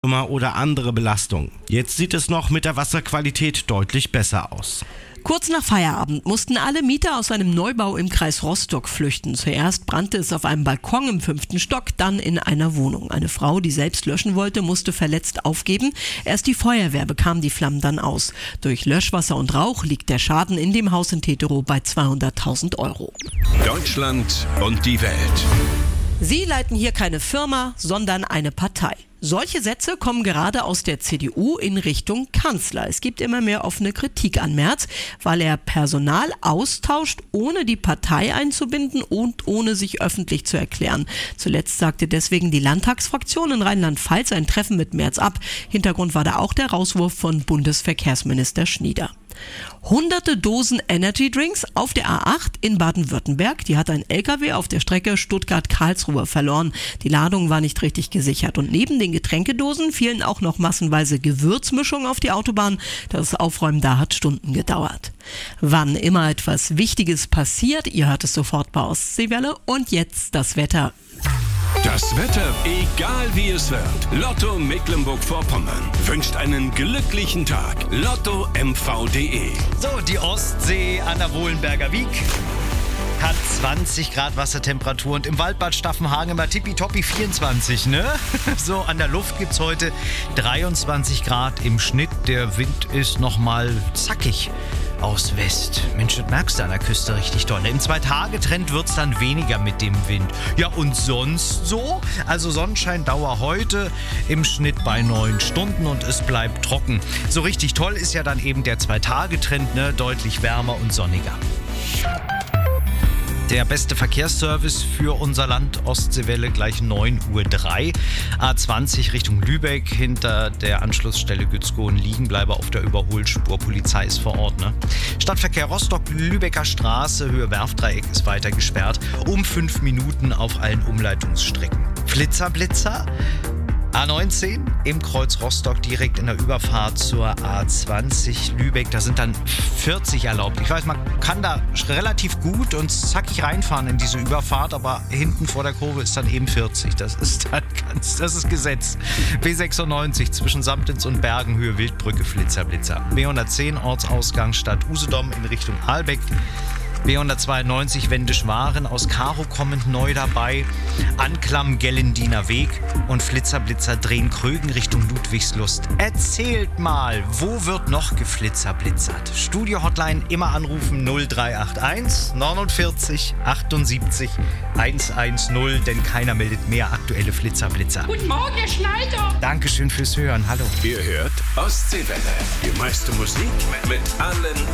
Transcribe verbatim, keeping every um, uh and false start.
oder andere Belastung. Jetzt sieht es noch mit der Wasserqualität deutlich besser aus. Kurz nach Feierabend mussten alle Mieter aus einem Neubau im Kreis Rostock flüchten. Zuerst brannte es auf einem Balkon im fünften Stock, dann in einer Wohnung. Eine Frau, die selbst löschen wollte, musste verletzt aufgeben. Erst die Feuerwehr bekam die Flammen dann aus. Durch Löschwasser und Rauch liegt der Schaden in dem Haus in Teterow bei zweihunderttausend Euro. Deutschland und die Welt. Sie leiten hier keine Firma, sondern eine Partei. Solche Sätze kommen gerade aus der C D U in Richtung Kanzler. Es gibt immer mehr offene Kritik an Merz, weil er Personal austauscht, ohne die Partei einzubinden und ohne sich öffentlich zu erklären. Zuletzt sagte deswegen die Landtagsfraktion in Rheinland-Pfalz ein Treffen mit Merz ab. Hintergrund war da auch der Rauswurf von Bundesverkehrsminister Schnieder. Hunderte Dosen Energy Drinks auf der A acht in Baden-Württemberg. Die hat ein L K W auf der Strecke Stuttgart-Karlsruhe verloren. Die Ladung war nicht richtig gesichert. Und neben den Getränkedosen fielen auch noch massenweise Gewürzmischungen auf die Autobahn. Das Aufräumen da hat Stunden gedauert. Wann immer etwas Wichtiges passiert, ihr hört es sofort bei Ostseewelle. Und jetzt das Wetter. Das Wetter, egal wie es wird. Lotto Mecklenburg-Vorpommern wünscht einen glücklichen Tag. Lotto M V punkt de. So, die Ostsee an der Wohlenberger Wiek hat zwanzig Grad Wassertemperatur und im Waldbad Staffenhagen immer tippitoppi vierundzwanzig, ne? So, an der Luft gibt's heute dreiundzwanzig Grad im Schnitt. Der Wind ist nochmal zackig aus West. Mensch, das merkst du an der Küste richtig doll. Im Zwei-Tage-Trend wird's dann weniger mit dem Wind. Ja, und sonst so? Also Sonnenscheindauer heute im Schnitt bei neun Stunden und es bleibt trocken. So richtig toll ist ja dann eben der Zwei-Tage-Trend, ne? Deutlich wärmer und sonniger. Der beste Verkehrsservice für unser Land, Ostseewelle, gleich neun Uhr drei. A zwanzig Richtung Lübeck, hinter der Anschlussstelle Gützkow Liegenbleiber auf der Überholspur. Polizei ist vor Ort. Ne? Stadtverkehr Rostock, Lübecker Straße, Höhe Werfdreieck ist weiter gesperrt. Um fünf Minuten auf allen Umleitungsstrecken. Flitzer, Blitzer. A neunzehn im Kreuz Rostock direkt in der Überfahrt zur A zwanzig Lübeck. Da sind dann vierzig erlaubt. Ich weiß, man kann da relativ gut und zackig reinfahren in diese Überfahrt, aber hinten vor der Kurve ist dann eben vierzig. Das ist dann ganz, das ist Gesetz. B sechsundneunzig zwischen Samtens und Bergen, Höhe Wildbrücke, Flitzer, Blitzer. B hundertzehn Ortsausgang Stadt Usedom in Richtung Ahlbeck. B hundertzweiundneunzig Wendisch-Waren aus Karo kommend neu dabei. Anklam Gellendiner Weg und Flitzer Blitzer drehen Krögen Richtung Ludwigslust. Erzählt mal, wo wird noch geflitzerblitzert? Studio-Hotline immer anrufen null drei acht eins neunundvierzig achtundsiebzig hundertzehn, denn keiner meldet mehr aktuelle Flitzerblitzer. Guten Morgen, Herr Schneider. Dankeschön fürs Hören. Hallo. Ihr hört Ostseewelle. Die meiste Musik mit allen